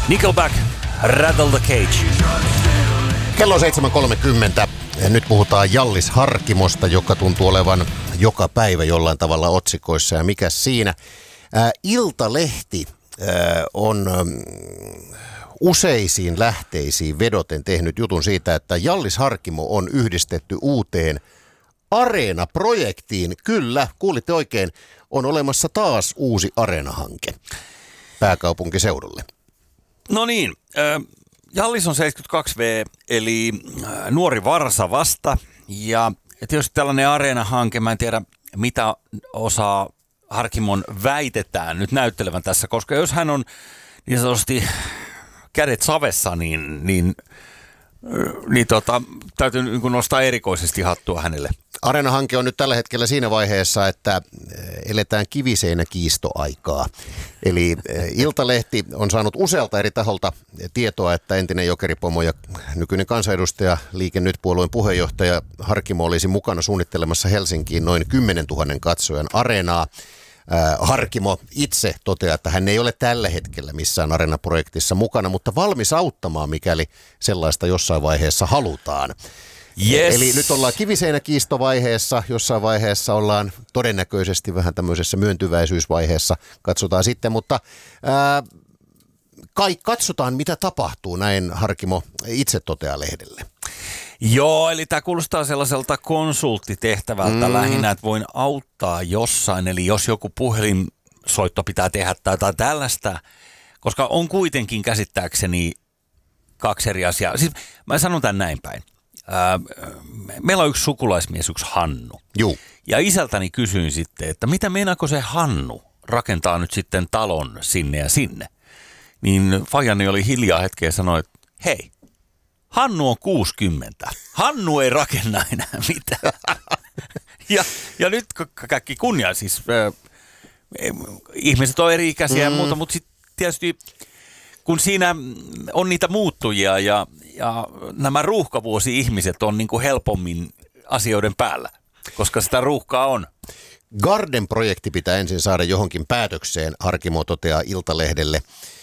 Nickelback, Rattle the Cage. Kello on 7.30. Nyt puhutaan Hjallis Harkimosta, joka tuntuu olevan joka päivä jollain tavalla otsikoissa. Ja mikä siinä? Iltalehti on useisiin lähteisiin vedoten tehnyt jutun siitä, että Hjallis Harkimo on yhdistetty uuteen Areena-projektiin. Kyllä, kuulitte oikein, on olemassa taas uusi Areena-hanke pääkaupunkiseudulle. No niin, Hjallis on 72V, eli nuori varsa vasta. Ja tietysti tällainen Areena-hanke, mä en tiedä mitä osaa Harkimon väitetään nyt näyttelevän tässä, koska jos hän on niin sanotusti kädet savessa, niin täytyy nostaa erikoisesti hattua hänelle. Areena-hanke on nyt tällä hetkellä siinä vaiheessa, että eletään kiviseinäkiistoaikaa. Eli Iltalehti on saanut usealta eri taholta tietoa, että entinen jokeripomo ja nykyinen kansanedustaja Liike Nyt-puolueen puheenjohtaja Harkimo olisi mukana suunnittelemassa Helsinkiin noin 10 000 katsojan areenaa. Harkimo itse toteaa, että hän ei ole tällä hetkellä missään Areena-projektissa mukana, mutta valmis auttamaan, mikäli sellaista jossain vaiheessa halutaan. Yes. Eli nyt ollaan kiviseinäkiistovaiheessa, jossain vaiheessa ollaan todennäköisesti vähän tämmöisessä myöntyväisyysvaiheessa, katsotaan sitten, mutta kai katsotaan mitä tapahtuu, näin Harkimo itse toteaa lehdelle. Joo, eli tämä kuulostaa sellaiselta konsulttitehtävältä lähinnä, että voin auttaa jossain, eli jos joku puhelinsoitto pitää tehdä tai jotain tällaista, koska on kuitenkin käsittääkseni kaksi eri asiaa. Siis mä sanon tämän näin päin. Meillä on yksi sukulaismies, yksi Hannu. Juu. Ja isältäni kysyin sitten, että mitä meinaako se Hannu rakentaa nyt sitten talon sinne ja sinne. Niin faijani oli hiljaa hetken ja sanoi, että hei, Hannu on 60. Hannu ei rakenna enää mitään. ja nyt kaikki kunnia, siis ihmiset on eri-ikäisiä ja muuta, mutta sitten tietysti kun siinä on niitä muuttujia ja nämä ruuhkavuosi-ihmiset on niin kuin helpommin asioiden päällä, koska sitä ruuhkaa on. Garden-projekti pitää ensin saada johonkin päätökseen, Harkimo toteaa Iltalehdelle.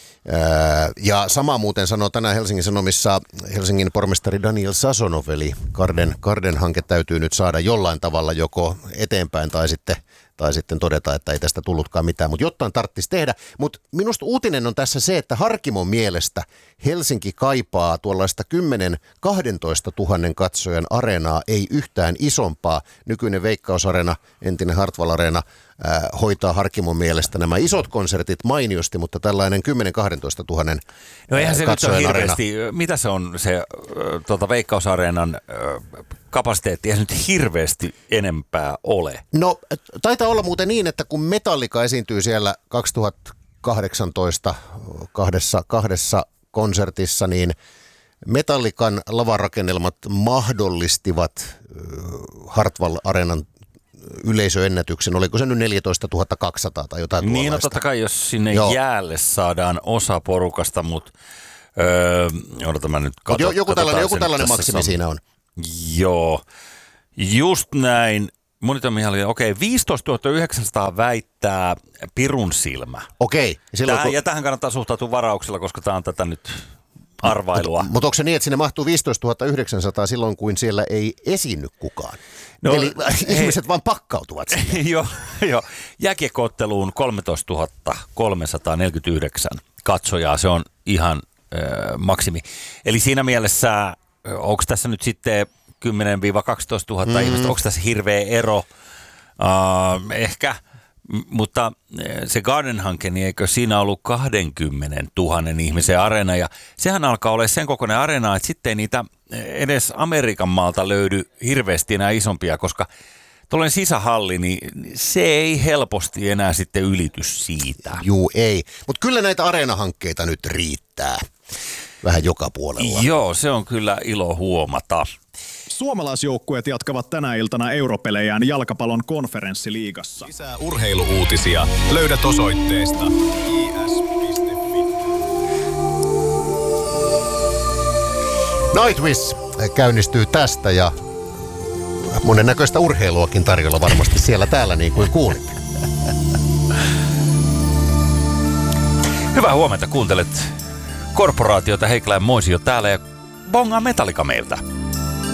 Ja sama muuten sanoo tänään Helsingin Sanomissa Helsingin pormestari Daniel Sasonov, eli Garden-hanke täytyy nyt saada jollain tavalla joko eteenpäin tai sitten todeta, että ei tästä tullutkaan mitään, mutta jotain tarvitsisi tehdä. Mutta minusta uutinen on tässä se, että Harkimon mielestä Helsinki kaipaa tuollaista 10-12 000 katsojan areenaa, ei yhtään isompaa. Nykyinen Veikkaus-areena, entinen Hartwall-areena, hoitaa Harkimon mielestä nämä isot konsertit mainiosti, mutta tällainen 10-12 000 no eihän se katsojan nyt areena. Mitä se on se Veikkaus-areenan kapasiteetti? Eihän nyt hirveästi enempää ole. No taitaa olla muuten niin, että kun Metallica esiintyy siellä 2018 kahdessa konsertissa, niin Metallican lavarakennelmat mahdollistivat Hartwall-areenan yleisöennätyksen. Oliko se nyt 14 200 tai jotain tuollaista? Niin, no totta kai, jos sinne jäälle saadaan osa porukasta, mutta odotan mä nyt joku tällainen maksimi siinä on. Joo, just näin. Monitoimihan oli, 15 900 väittää pirun silmä. Okei. Ja tähän kannattaa suhtautua varauksella, koska tämä on tätä nyt arvailua. Mutta onko se niin, että sinne mahtuu 15 900 silloin, kuin siellä ei esiinny kukaan? No, eli ihmiset vaan pakkautuvat sinne. Joo. Jääkiekko-otteluun 13 349 katsojaa, se on ihan maksimi. Eli siinä mielessä, onko tässä nyt sitten 10-12 000 ihmistä, onko tässä hirveä ero? Ehkä, mutta se Garden-hanke, niin eikö siinä ollut 20 000 ihmisen areena, ja sehän alkaa olla sen kokoinen areena, että sitten ei niitä edes Amerikan maalta löydy hirveästi enää isompia, koska tuollainen sisähalli, niin se ei helposti enää sitten ylity siitä. Juu, ei. Mutta kyllä näitä areenahankkeita nyt riittää vähän joka puolella. Joo, se on kyllä ilo huomata. Suomalaisjoukkueet jatkavat tänä iltana europelejään jalkapallon konferenssiliigassa. Lisää urheiluuutisia löydät osoitteesta is.fi. Nightwish käynnistyy tästä ja monennäköistä urheiluakin tarjolla varmasti siellä täällä, niin kuin kuulit. Hyvää huomenta, kuuntelet korporaatiota Heikkilä ja Moisio täällä ja bongaa Metallica meiltä.